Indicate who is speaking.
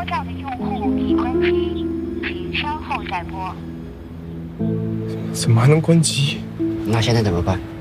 Speaker 1: 拨叫的用户已关机，请稍后再拨。
Speaker 2: 怎么还能关机？
Speaker 3: 那现在怎么办？